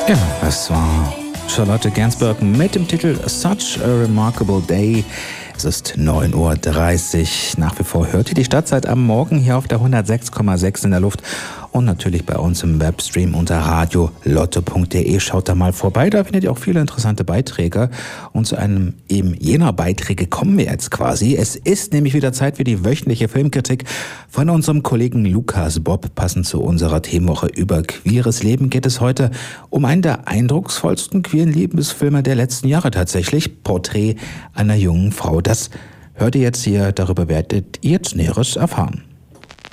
Ja, das war Charlotte Gainsbourg mit dem Titel Such a Remarkable Day. Es ist 9:30 Uhr. Nach wie vor hört ihr die Stadtzeit am Morgen hier auf der 106,6 in der Luft und natürlich bei uns im Webstream unter radiolotte.de. Schaut da mal vorbei, da findet ihr auch viele interessante Beiträge. Und zu einem eben jener Beiträge kommen wir jetzt quasi. Es ist nämlich wieder Zeit für die wöchentliche Filmkritik von unserem Kollegen Lukas Bob. Passend zu unserer Themenwoche über queeres Leben geht es heute um einen der eindrucksvollsten queeren Liebesfilme der letzten Jahre tatsächlich. Porträt einer jungen Frau. Das hört ihr jetzt hier, darüber werdet ihr jetzt Näheres erfahren.